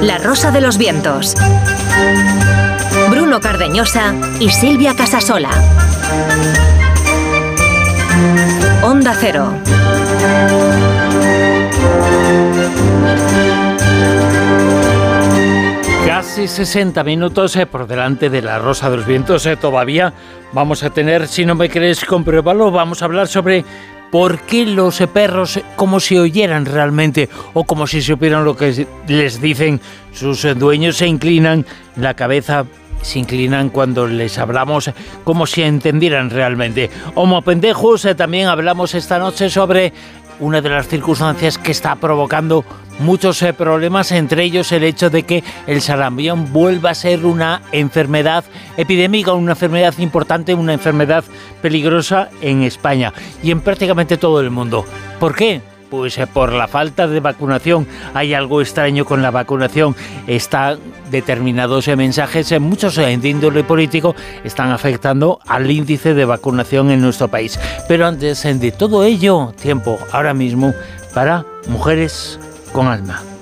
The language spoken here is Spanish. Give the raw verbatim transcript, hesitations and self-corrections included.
La Rosa de los Vientos. Bruno Cardeñosa y Silvia Casasola. Onda Cero. Casi sesenta minutos eh, por delante de La Rosa de los Vientos. Eh, todavía vamos a tener, si no me crees, compruébalo, vamos a hablar sobre por qué los eh, perros, eh, como si oyeran realmente o como si supieran lo que les dicen sus eh, dueños, se inclinan la cabeza, se inclinan cuando les hablamos, como si entendieran realmente. Homo pendejos, eh, también hablamos esta noche sobre una de las circunstancias que está provocando muchos eh, problemas, entre ellos el hecho de que el sarampión vuelva a ser una enfermedad epidémica, una enfermedad importante, una enfermedad peligrosa en España y en prácticamente todo el mundo. ¿Por qué? Pues eh, por la falta de vacunación. Hay algo extraño con la vacunación. Están determinados eh, mensajes, eh, muchos eh, de índole político, están afectando al índice de vacunación en nuestro país. Pero antes eh, de todo ello, tiempo ahora mismo para Mujeres con Alma.